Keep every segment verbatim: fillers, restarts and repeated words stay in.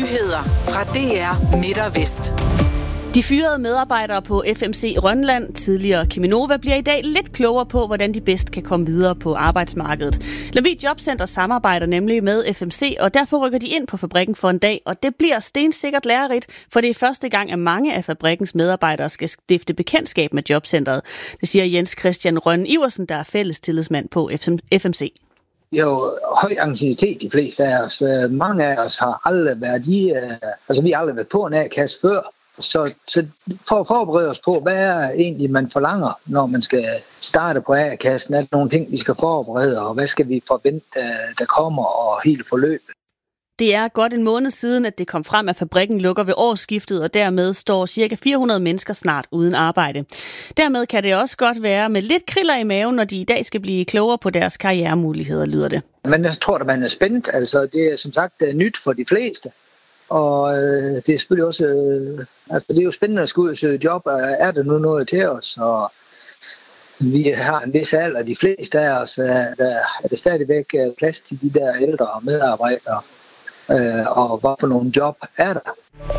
Nyheder fra D R Midt og Vest. De fyrede medarbejdere på F M C Rønland, tidligere Cheminova, bliver i dag lidt klogere på, hvordan de bedst kan komme videre på arbejdsmarkedet. Lemvig Jobcenter samarbejder nemlig med F M C, og derfor rykker de ind på fabrikken for en dag, og det bliver stensikkert lærerigt, for det er første gang, at mange af fabrikkens medarbejdere skal stifte bekendtskab med Jobcentret. Det siger Jens Christian Rønne Iversen, der er fælles tillidsmand på F M C. Jo, høj anciennitet de fleste af os. Mange af os har aldrig været i, altså vi har aldrig været på en A-kasse før. Så, så for at forberede os på, hvad er egentlig man forlanger, når man skal starte på A-kassen, er der nogle ting, vi skal forberede, og hvad skal vi forvente, der kommer, og hele forløbet. Det er godt en måned siden, at det kom frem, at fabrikken lukker ved årsskiftet, og dermed står ca. fire hundrede mennesker snart uden arbejde. Dermed kan det også godt være med lidt kriller i maven, når de i dag skal blive klogere på deres karrieremuligheder, lyder det. Men jeg tror, at man er spændt. Altså, det er som sagt nyt for de fleste. Og øh, det er selvfølgelig også, øh, altså det er jo spændende at skulle ud og søge job, og er der nu noget til os, og vi har en vis alder, de fleste af os, er der, er der stadigvæk plads til de der ældre medarbejdere, øh, og hvad for nogle job er der.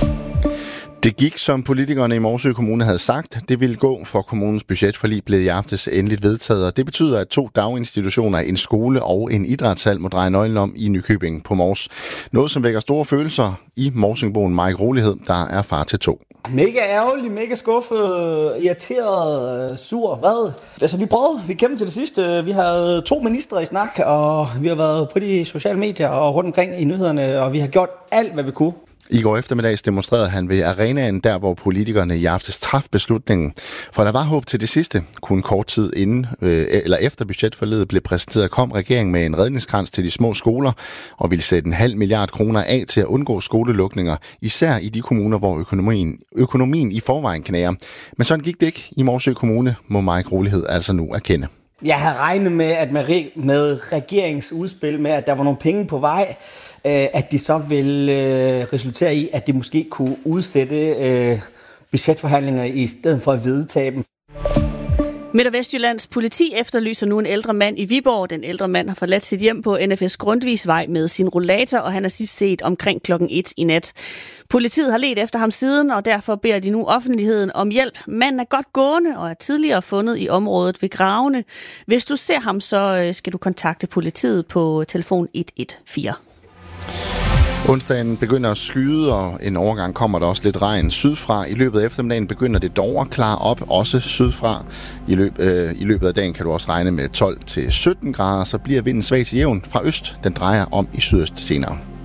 Det gik, som politikerne i Morsø Kommune havde sagt. Det ville gå, for kommunens budgetforlig blev i aftes endeligt vedtaget, og det betyder, at to daginstitutioner, en skole og en idrætshal må dreje nøglen om i Nykøbing på Mors. Noget, som vækker store følelser i morsingboen Mike Rolighed, der er far til to. Mega ærgerlig, mega skuffet, irriteret, sur, vred. Altså, vi prøvede, vi kæmpede til det sidste. Vi havde to ministre i snak, og vi har været på de sociale medier og rundt omkring i nyhederne, og vi har gjort alt, hvad vi kunne. I går eftermiddags demonstrerede han ved arenaen, der hvor politikerne i aftes traf beslutningen. For der var håb til det sidste. Kun kort tid inden øh, eller efter budgetforledet blev præsenteret, kom regeringen med en redningskrans til de små skoler og ville sætte en halv milliard kroner af til at undgå skolelukninger, især i de kommuner, hvor økonomien, økonomien i forvejen knærer. Men sådan gik det ikke i Morsø Kommune, må Mike Rolighed altså nu erkende. Jeg havde regnet med, at med, med regeringsudspil med, at der var nogle penge på vej, at de så ville resultere i, at de måske kunne udsætte budgetforhandlinger i stedet for at vedtage dem. Midt- og Vestjyllands politi efterlyser nu en ældre mand i Viborg. Den ældre mand har forladt sit hjem på N F S Grundtvigsvej med sin rollator, og han er sidst set omkring klokken et i nat. Politiet har ledt efter ham siden, og derfor beder de nu offentligheden om hjælp. Manden er godt gående og er tidligere fundet i området ved gravene. Hvis du ser ham, så skal du kontakte politiet på telefon et et fire. Onsdagen begynder at skyde, og en overgang kommer der også lidt regn sydfra. I løbet af eftermiddagen begynder det dog at klare op, også sydfra. I, løb, øh, I løbet af dagen kan du også regne med tolv til sytten grader, så bliver vinden svag til jævn fra øst. Den drejer om i sydøst senere.